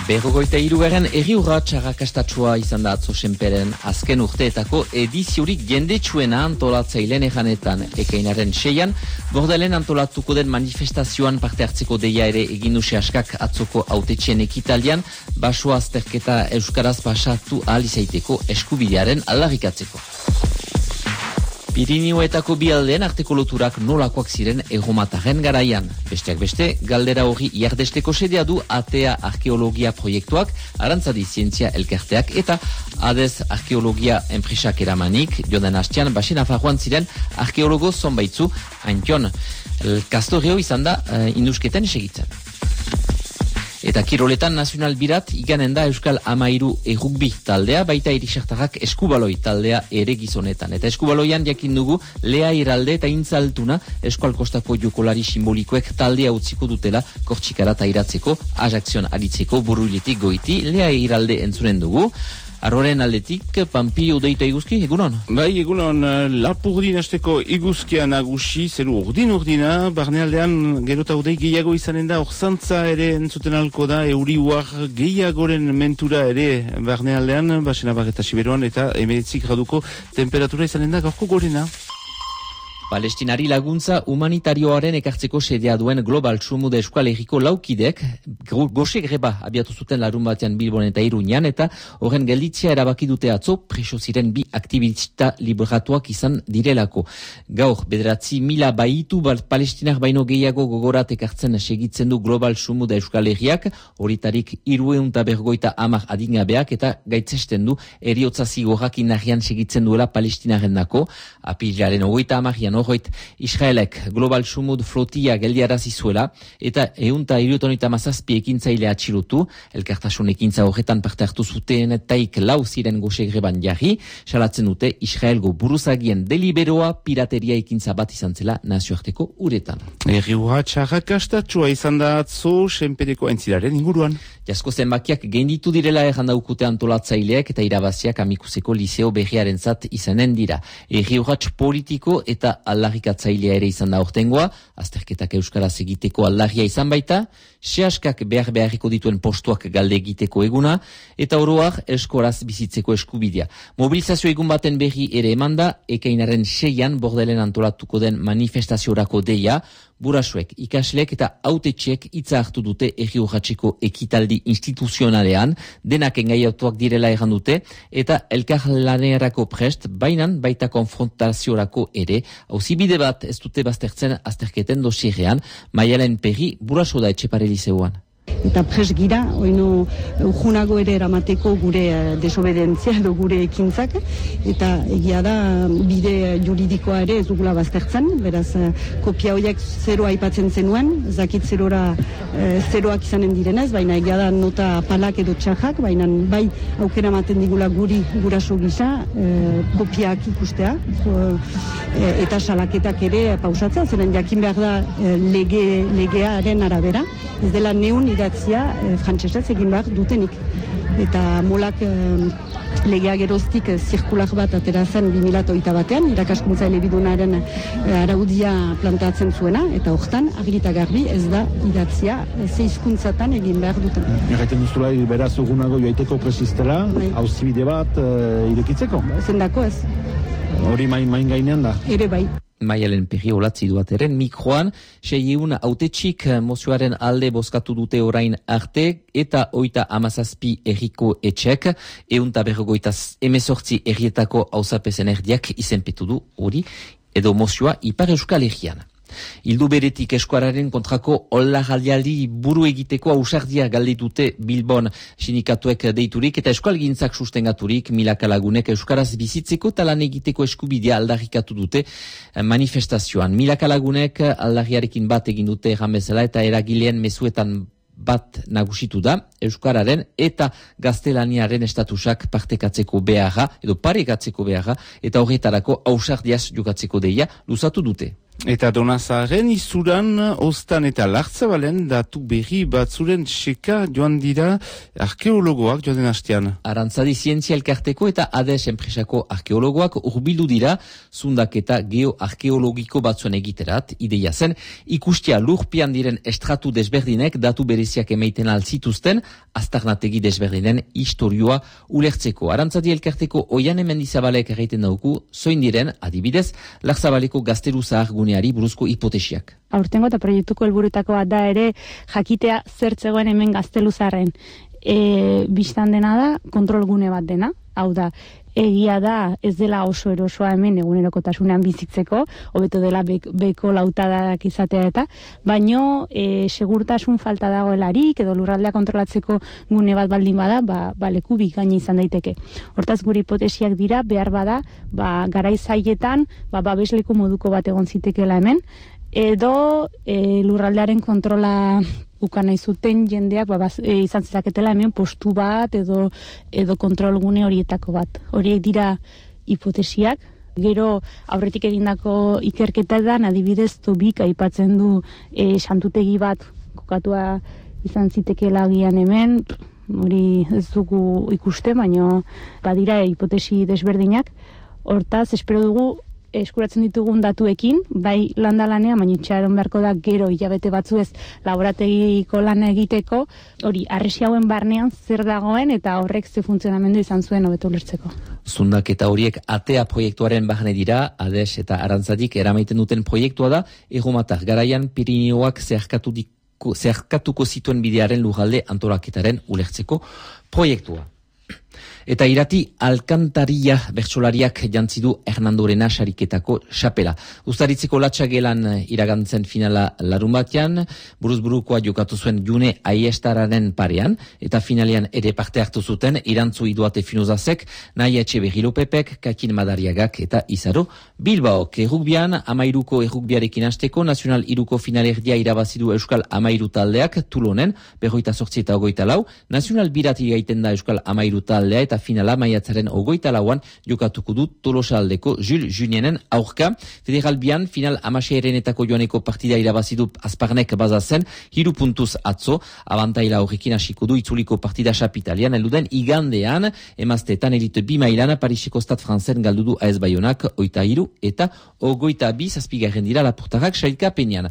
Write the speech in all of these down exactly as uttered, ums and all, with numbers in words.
Berrogeita hirugarren erriurratz arrakastatsua izan da atzo Senperen azken urteetako ediziorik jendetsuena antolatzaileen eganetan. Ekainaren seian, Bordelen antolatuko den manifestazioan parte hartzeko deia ere egin du sehaskak atzoko hautetxeen ekitalian, basoa azterketa euskaraz pasatu ahal izaiteko eskubidearen aldarrikatzeko. Pirinioetako bi aldeen arteko loturak nolakoak ziren erromatarren garaian. Besteak beste, galdera hori iardesteko sedea du Atea Arkeologia proiektuak, Arantzadi Zientzia elkarteak eta Adez Arkeologia enpresak eramanik, joden hastean basen afarroan ziren arkeologo zonbaitzu, haintion, kastoreo izan da uh, indusketen segitzen. Eta kiroletan nazional birat iganen da Euskal Amairu errugbi taldea, baita irisartarrak eskubaloi taldea ere gizonetan. Eta eskubaloian jakin dugu Lea Iralde eta Intzaltuna Eskual Kostako jokolari simbolikoek taldea utziko dutela Kortxikara tairatzeko, Ajakzion aritzeko buruiletik goiti. Lea Iralde entzunen dugu. Arroren aldetik, Pampi Odeita iguzki, egunon? Bai, egunon, Lapurdin hasteko iguzkia nagusi, zeru urdin-urdina, barnealdean gerota udei gehiago izanen da, orzantza ere entzuten alko da, euri uar gehiagoren mentura ere barnealdean, basena barreta siberuan, eta emeretzik graduko temperatura izanen da, gaurko gorena. Palestinari laguntza humanitarioaren ekartzeko sedea duen Global Sumude Euskal Herriko laukidek goxe greba abiatu zuten larun batean Bilbon eta Iruñan eta horren gelditzea erabaki dute atzo preso ziren bi aktivista libratuak izan direlako. Gaur, bederatzi mila baitu palestinar baino gehiago gogorat ekartzen segitzen du Global Sumude Euskal Herriak, horitarik irueunta bergoita amar adingabeak eta gaitzesten du eriotza zigorrak inarrian segitzen duela palestinaren dako, apilaren ogoita amarian horreit Israelek Global Sumud flotia geldiarazi zuela eta eunta irutonita mazazpi ekintzaile atxilotu, elkartasun ekintza horretan parte hartu zuten taik lau ziren goxe greban jarri, salatzen dute Israelgo buruzagien deliberoa pirateria ekintza bat izan zela nazioarteko uretan. Erriurratz arrakastatsua izan da atzo Senpereko aintzilaren inguruan. Jasko zenbakiak gainditu direla errandaukute antolatzaileak eta irabaziak Amikuseko Liseo berriaren zat izanen dira. Erriurratz politiko eta aldarrikatzailea ere izan da ortengoa, azterketak euskaraz egiteko aldarria izan baita, sehaskak behar beharriko dituen postuak galde egiteko eguna, eta oroak eskoraz bizitzeko eskubidea. Mobilizazio egun baten berri ere emanda, ekainaren seian Bordelen antolatuko den manifestaziorako deia, burasuek, ikasleek eta hautetxeek hitza hartu dute erriurratzeko ekitaldi instituzionalean, denak engaiatuak direla erran dute, eta elkarlanerako prest, bainan baita konfrontaziorako ere, auzibide bat ez dute baztertzen azterketen dosierean, Maialen Perri buraso da Etxepare Lizeoan. Eta pres gira, oino urjunago ere eramateko gure desobedentzia edo gure ekintzak, eta egia da bide juridikoa ere ez dugula baztertzen, beraz kopia horiek zeroa aipatzen zenuen, zakit zerora e, zeroak izanen direnez, baina egia da nota palak edo txajak, baina bai aukera ematen digula guri guraso gisa e, kopiak ikustea, e, eta salaketak ere pausatzea, zeren jakin behar da e, lege, legearen arabera, ez dela neun idatzia e, frantsesez egin behar dutenik. Eta molak e, legea geroztik e, zirkular bat atera zen bi mila hogeita batean, irakaskuntza elebidunaren e, araudia plantatzen zuena, eta hortan argita garbi ez da idatzia e, ze hizkuntzatan egin behar duten. Erraiten duzula, beraz ugunago joaiteko presistela, auzibide bat e, irekitzeko? Zendako ez. Hori main, main gainean da? Ere bai. Maialen Perri olatzi duateren mikroan, seieun autetxik mozioaren alde bozkatu dute orain arte eta oita amazazpi erriko etxek, eunta berrogoita emezortzi errietako auzapezen erdiak izenpetu du hori, edo mozioa Ipar Euskal Herrian. Hildu beretik eskuararen kontrako olajaldialdi buru egiteko ausardia galditute Bilbon sindikatuek deiturik eta eskualgintzak sustengaturik milaka lagunek euskaraz bizitzeko eta lan egiteko eskubidea aldarrikatu dute manifestazioan. Milaka lagunek aldarriarekin bat egin dute erran bezala eta eragileen mezuetan bat nagusitu da, euskararen eta gaztelaniaren estatusak partekatzeko beharra, edo parekatzeko beharra, eta horretarako ausardiaz jokatzeko deia luzatu dute. Eta Donazaren izuran, Ostan eta Lartzabalen datu berri batzuren seka joan dira arkeologoak joan den hastean. Arantzadi Zientzia Elkarteko eta Ades enpresako arkeologoak urbildu dira zundak eta geoarkeologiko batzuen egiterat. Ideia zen, ikustia lurpian diren estratu desberdinek datu bereziak emaiten altzituzten, aztarnategi desberdinen historioa ulertzeko. Arantzadi Elkarteko Oiane Mendizabalek erraiten dauku, zoin diren, adibidez, Lartzabaleko gazteru zahar guneari buruzko hipotesiak. Aurtengo eta proiektuko helburutako bat da ere jakitea zertzegoen hemen Gazteluzarren. E, bistan dena da, kontrolgune bat dena, hau da, egia da ez dela oso erosoa hemen egunerokotasunean bizitzeko, hobeto dela beko, beko lautadak izatea eta, baino e, segurtasun falta dagoelarik edo lurraldea kontrolatzeko gune bat baldin bada, ba, ba leku bikaina izan daiteke. Hortaz gure hipotesiak dira, behar bada, ba, garai zailetan, ba, babesleku moduko bat egon zitekeela hemen, edo e, lurraldearen kontrola ukan nahi zuten jendeak ba, baz, e, izan zezaketela hemen postu bat edo edo kontrolgune horietako bat. Horiek dira hipotesiak. Gero aurretik egindako ikerketetan adibidez Tobik aipatzen du e, santutegi bat kokatua izan zitekeela agian hemen, hori ez dugu ikuste, baina badira hipotesi desberdinak. Hortaz, espero dugu eskuratzen ditugun datuekin, bai landalanean, baina itxaron beharko da gero hilabete batzuez laborategiko lana egiteko, hori arresi hauen barnean zer dagoen eta horrek ze funtzionamendu izan zuen hobeto ulertzeko. Zundak eta horiek atea proiektuaren barne dira, Ades eta Arantzadik eramaiten duten proiektua da, erromatar garaian Pirineoak zeharkatuko, zeharkatuko zituen bidearen lurralde antolaketaren ulertzeko proiektua. Eta irati Alkantaria bertsolariak jantzidu Hernandorena sariketako xapela. Uztaritzeko latxagelan iragantzen finala larun batean, buruzburukoa jokatu zuen June Aiestararen parean, eta finalean ere parte hartu zuten Irantzu Iduate Finozazek, Naia Etxeberri Lopepek, Kakin Madariagak eta Izaro Bilbaok. Errugbian, amairuko errugbiarekin hasteko, nazional iruko finalerdia irabazidu Euskal Amairu taldeak Tulonen, berroita sortzi eta ogoita lau, nazional birati gaiten da Euskal Amairu taldea eta finala maiatzaren ogoita lauan jokatuko du Tolosa aldeko Jules Junienen aurka. Federalbian final amaseirenetako joaneko partida irabazidu Azparnek bazazen, hiru puntuz atzo, abantaila horrekin hasiko du itzuliko partida xapitalian, eluden igandean, emazteetan elite bi mailan Pariseko Stade Franzen galdu du A S Baionak oita hiru eta ogoita bi zazpigarren dira lapurtarrak sailka peñan.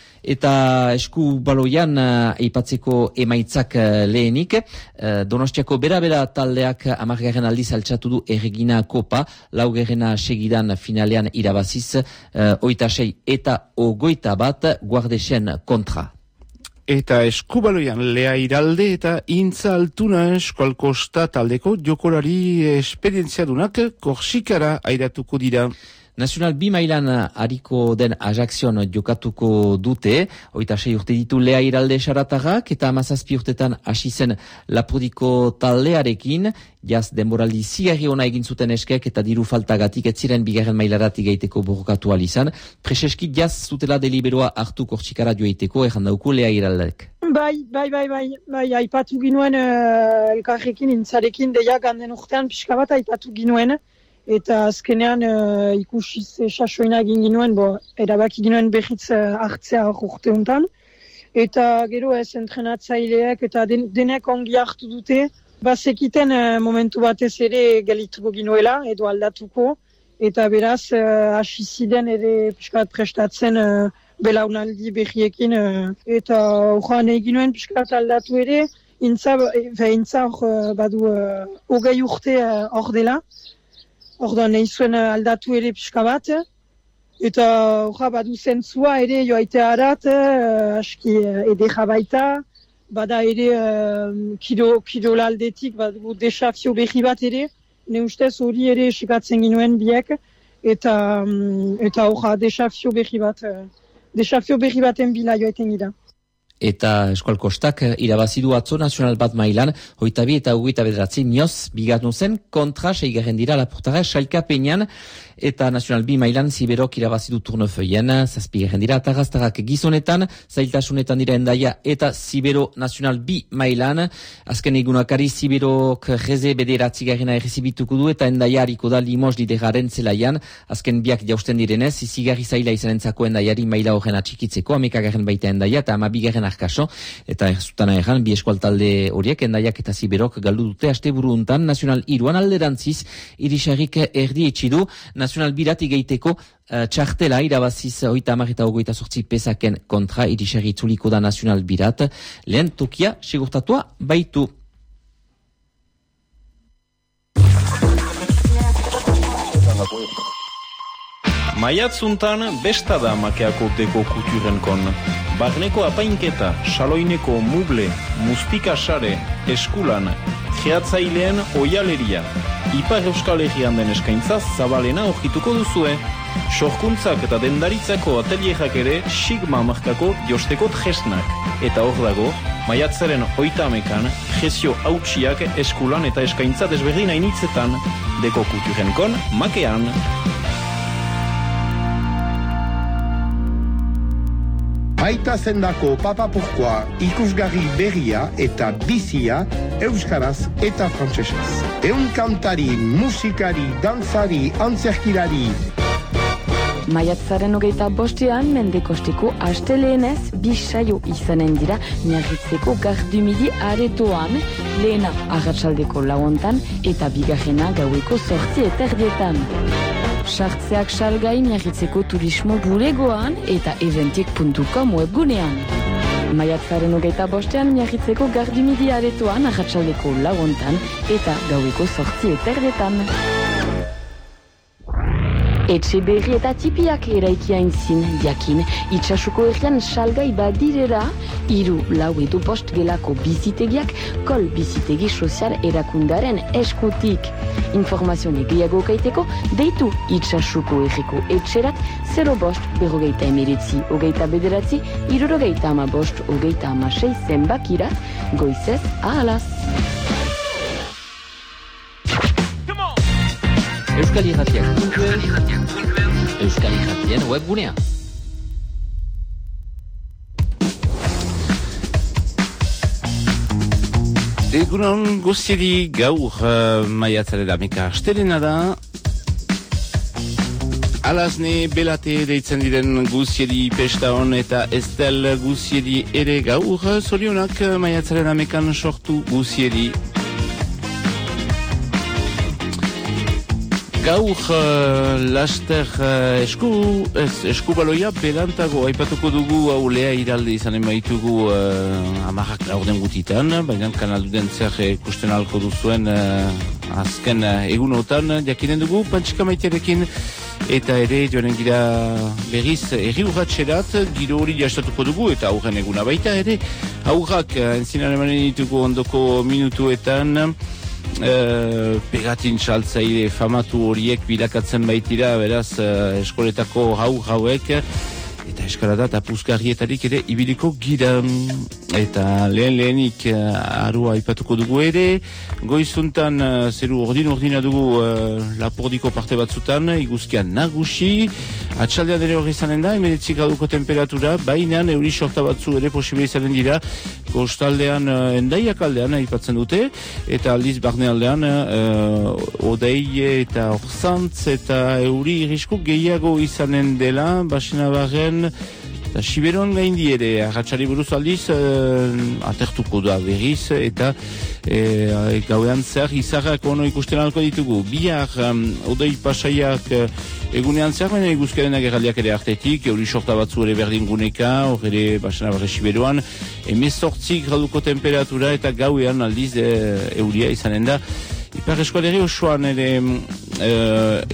Eta esku baloian aipatzeko uh, emaitzak uh, lehenik, uh, Donostiako bera-bera taldeak amargarren aldiz altxatu du Erregina Kopa, laugarrena segidan finalean irabaziz, uh, oita sei eta ogoita bat Guardesen kontra. Eta eskubaloian Lea Iralde eta Intza Altuna Eskualkosta taldeko jokolari esperientziadunak Korsikara airatuko dira. Nacional bi mailan hariko den Ajaxion jokatuko dute, oita sei urte ditu Lea Iralde Saratarrak eta amazazpi urtetan hasi zen Lapurdiko taldearekin, jaz denboraldi zigarri ona egin zuten eskek eta diru faltagatik ez ziren bigarren mailaratik egiteko borrokatu alizan. Preseski jaz zutela deliberoa hartu Korsikara joiteko errandauko Lea Iraldek. Bai, bai, bai, bai, bai, aipatu ginuen uh, elkarrekin, intzarekin, deiak handen urtean pixka bat aipatu ginuen. Eta azkenean uh, ikusiz sasoina egin ginuen, bo, erabaki ginuen behitz uh, hartzea urte honetan. Eta gero ez entrenatzaileak eta den, denek ongi hartu dute. Bazekiten uh, momentu batez ere gelituko ginuela edo aldatuko. Eta beraz, uh, hasi ziren ere piskat prestatzen uh, belaunaldi berriekin. Uh, eta horrean egin nuen piskat aldatu ere, intza, fe, intza uh, badu uh, hogei urte hor uh, dela. Ordan nahi zuen aldatu ere pixka bat, eta horra badu zentzua ere joaite harat, uh, aski uh, edera baita, bada ere uh, kilo, kilola aldetik, badu desafio berri bat ere, ne ustez hori ere esikatzen ginuen biek, eta um, eta horra desafio berri bat, uh, desafio berri baten bila joaiten gira. Eta Eskualkostak irabazidu atzo nazional bat mailan, hoitabi eta hogeita bederatzi nioz bigarnu zen kontra seigarren dira lapurtara sailka peñan, eta Nacional B mailan Ziberok irabazidu turnofeien, zazpigarren dira atagaztarrak gizonetan, zailtasunetan dira Endaia eta Zibero Nacional B mailan, azken egunakari Ziberok reze bederatzigarrena errezibituko du eta Endaia hariko da Limos Lidegaren zelaian, azken biak jausten direnez, izigarri zaila izanentzako Endaiari maila horren atxikitzeko, amekagarren baita Endaia eta amabigarren arkaso, eta erzutana erran, bi eskualtalde horiek, Endaiak eta Ziberok galdu dute asteburu untan, Nacional iruan alderantziz, irisarrik erdi etxidu, Nacional birati geiteko uh, txartela irabaziz oita hamar eta ogoita sortzi pesaken kontra, irisarri itzuliko da Nacional birat, lehen tokia segurtatua baitu. Maiatzuntan besta da makeako deko kuturenkon. Barneko apainketa, saloineko muble, mustika sare, eskulan, triatzaileen oialeria. Ipar Euskal Herrian den eskaintza zabalena orkituko duzue. Sorkuntzak eta dendaritzako atelierak ere sigma markako josteko tresnak. Eta hor dago, maiatzaren oita amekan, prezio hautsiak eskulan eta eskaintza desberdin hainitzetan. Deko kuturenkon, makean. Baita zendako papapurkoa ikusgarri berria eta bizia euskaraz eta frantsesez. Eun kantari, musikari, dantzari, antzerkilari. Maiatzaren hogeita bostean mendekosteko asteleenez bisaio izanen dira miarritzeko gardumidi aretoan, lehena arratsaldeko lauontan eta bigarrena gaueko sortzi eterdietan. Sartzeak salgai miarritzeko turismo bulegoan eta eventiek puntu com webgunean. Maiatzaren hogeita bostean miarritzeko gardumidi aretoan arratsaldeko lauontan eta gaueko sortzi eterdietan. Etxe berri eta tipiak eraikia inzin, jakin, itxasuko errian salgai badirera, iru lau edo bost gelako bizitegiak kol bizitegi sozial erakundaren eskutik. Informazioa gehiago kaiteko, deitu itxasuko erriko etxerat, zero bost, berrogeita emeretzi, ogeita bederatzi, irurogeita ama bost, ogeita ama sei zenbakirat, goizez ahalaz. Euskal Irratiak Euskal Irratien webgunea. Egunon guztiari gaur uh, maiatzaren ameka astelena da. Alazne belate deitzen diren guztiari pesta hon eta estel guztiari ere gaur. Zorionak maiatzaren amekan sortu guztiari. Gaur uh, laster uh, esku, ez, eskubaloia berantago aipatuko dugu hau lea iralde izanen baitugu uh, amarrak laurden gutitan, baina kanalduden zer ikusten alko duzuen uh, azken uh, egunotan jakinen dugu Pantxika Maitearekin eta ere joanen gira berriz erri urratxerat, giro hori jastatuko dugu eta aurren eguna baita ere aurrak uh, entzinan emanen ditugu ondoko minutuetan. Uh, pegatin saltzaile famatu horiek bilakatzen baitira, beraz uh, eskoletako hau hauek eta eskalada eta puzkarrietarik ere ibiliko gira eta lehen lehenik uh, arua aipatuko dugu ere goizuntan uh, zeru ordin ordina dugu uh, lapordiko parte batzutan iguzkian nagusi atxaldean ere horri zanen da emeretzi graduko temperatura baina euri sorta batzu ere posible izanen dira kostaldean uh, Endaiak aldean aipatzen dute eta aldiz barnealdean uh, odei eta orzantz eta euri irrisku gehiago izanen dela basena barren eta Siberon gaindi ere arratsari buruz aldiz uh, atertuko da berriz eta uh, gauean zer izarrak ono ikusten alko ditugu bihar um, odei pasaiak uh, egunean zer baina iguzkaren agerraldiak ere artetik euri sorta batzu ere berdin guneka hor ere basena barre Siberoan emezortzi graduko temperatura eta gauean aldiz uh, euria izanen da Ipar eskualeri osoan ere uh,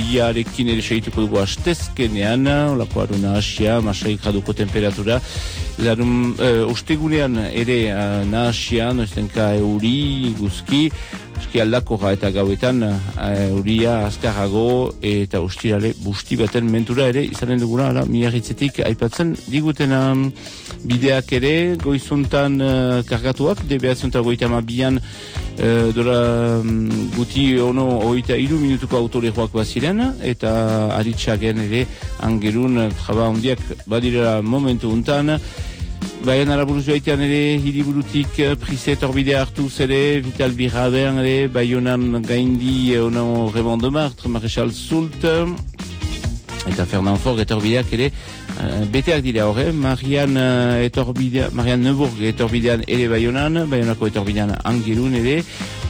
euriarekin ere segituko dugu astezkenean, olako aruna asia, masai graduko temperatura, larun, uh, ostegunean ere uh, nahasian, oiztenka euri, guzki, eski aldakorra eta gauetan euria azkarrago eta ostirale busti baten mentura ere izanen duguna, ala, miarritzetik aipatzen digutena bideak ere, goizuntan uh, kargatuak, de behatzuntan goita amabian uh, dola um, guti ono oita iru minutuko autolejoak baziren, eta aritsagen ere angerun traba hondiak badirela momentu untan. Baina araburuz baitean ere, hiriburutik Prise torbidea hartuz ere, Vital Birraden ere, Baionan gaindi ono Raymond de Martre, Maréchal Soult, eta Fernand Forg etorbideak ere, uh, beteak dira horre, Marian uh, etorbidea, Marian Neuburg etorbidean ere Baionan, Baionako etorbidean Angelun ere,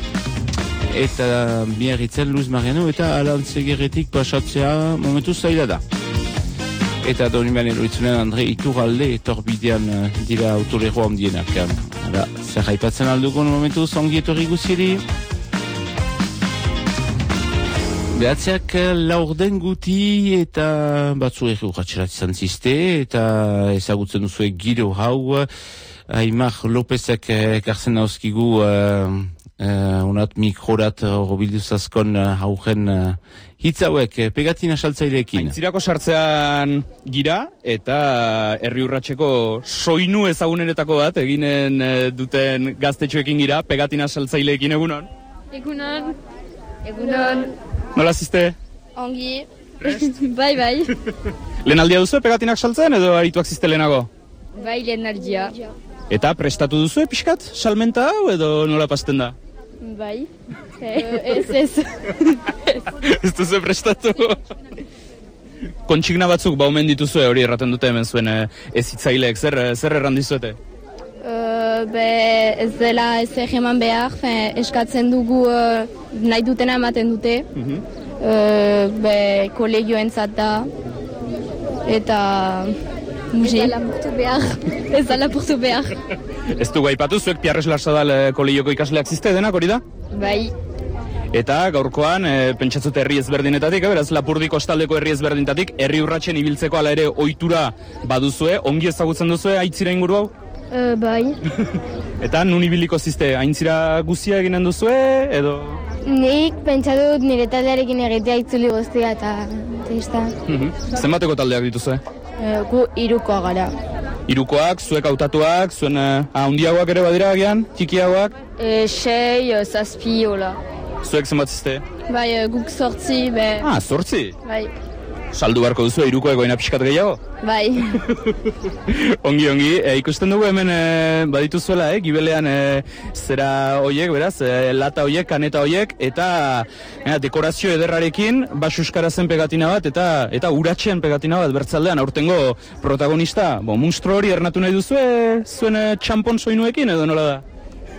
eta Biarritzen Luz Mariano, eta Alan Zegerretik pasatzea momentu zaila da. Eta donimean eroitzunen Andre Iturralde etorbidean uh, dira autoleroa ondienak. Hala, zer haipatzen aldugun momentu, zongi etorri guziri. Behatzeak laurden guti eta batzu erri urratxerat izan ziste, eta ezagutzen duzue giro hau, Aimar Lopezek ekartzen dauzkigu uh, uh, unat mikrorat horobilduzazkon uh, haugen uh, hitz hauek, pegatina saltzaileekin. Aintzirako sartzean gira, eta herri urratseko soinu ezagunenetako bat, eginen duten gaztetxoekin gira, pegatina saltzaileekin egunon. Egunon. Egunon. Nola ziste? Ongi. Bai, bai. Lehen aldia duzu pegatinak saltzen, edo arituak ziste lehenago? Bai, lehen aldia. Eta prestatu duzu pixkat, salmenta hau, edo nola pasten da? Bai. Ez, ez. Ez duzu prestatu. Kontsigna batzuk baumen dituzue, hori erraten dute hemen zuen ez hitzaileek, zer, zer erran dizuete? Uh, be, ez dela ez egeman behar, fe, eskatzen dugu uh, nahi dutena ematen dute. Uh-huh. uh, be, kolegioentzat da. Eta... Ez da lapurtu behar. Ez da lapurtu behar. Ez dugu aipatu, zuek Piarres Larsadal kolegioko ikasleak ziste denak, hori da? Bai. Eta gaurkoan, e, pentsatzute herri ezberdinetatik, e, beraz Lapurdi kostaldeko herri ezberdinetatik, herri urratsen ibiltzeko ala ere ohitura baduzue, ongi ezagutzen duzue Aintzira inguru hau? Uh, bai. Eta nun ibiliko ziste, Aintzira guzia eginen duzue, edo? Nik pentsatu dut nire taldearekin egitea itzuli guztia eta trista. Mm-hmm. Zenbateko taldeak dituzue? Uh, gu irukoa gara. Irukoak, zuek hautatuak, zuen uh, handiagoak ere badira agian, txikiagoak? E, sei, uh, zazpi, hola. Zuek zenbat ziste? Bai, uh, guk sortzi, be... Ah, sortzi? Bai. Saldu beharko duzu iruko egoina pixkat gehiago? Bai. Ongi, ongi. E, ikusten dugu hemen e, badituzuela, eh? Gibelean e, zera hoiek, beraz, e, lata hoiek, kaneta hoiek, eta e, dekorazio ederrarekin, bas euskarazen pegatina bat, eta eta uratxean pegatina bat bertzaldean, aurtengo protagonista. Bo, monstro hori ernatu nahi duzu, e, zuen e, txampon soinuekin, edo nola da?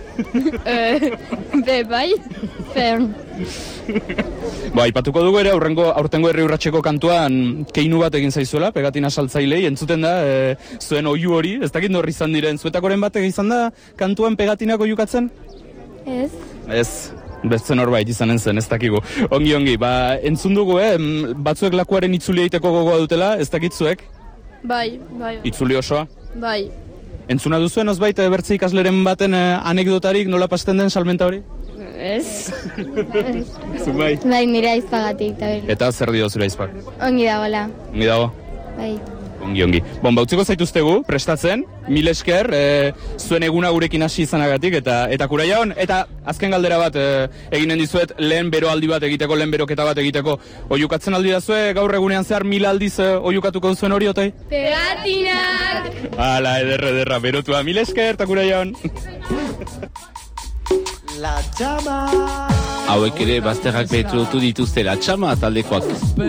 Be, bai, fern. Ba, ipatuko dugu ere, aurrengo, aurtengo herri urratxeko kantuan keinu bat egin zaizuela, pegatina saltzailei, entzuten da, e, zuen oiu hori, ez dakit norri izan diren, zuetakoren batek izan da kantuan pegatinako oiukatzen? Ez. Ez, beste norbait izanen zen, ez dakigu. Ongi, ongi, ba, entzun dugu, eh, batzuek lakuaren itzuli egiteko gogoa dutela, ez dakit zuek? Bai, bai. Itzuli osoa? Bai. Entzuna duzuen ozbait bertze ikasleren baten eh, anekdotarik nola pasten den salmenta hori? Ez. Zuk bai? Bai, nire aizpagatik. Eta zer dio zure aizpak? Ongi dago, la. Ongi dago? Bai. Ongi, ongi. Bon, bautziko zaituztegu, prestatzen, mil esker, e, zuen eguna gurekin hasi izanagatik, eta eta kuraia hon, eta azken galdera bat e, eginen dizuet, lehen bero aldi bat egiteko, lehen beroketa bat egiteko, oiukatzen aldi da zue, gaur egunean zehar mil aldiz e, oiukatuko duzuen hori, otai? Pegatinak! Hala, ederra, ederra, berotua, mil esker, eta kuraia hon. La Txama! Hauek ere bazterrak betrotu dituzte La Txama taldekoak.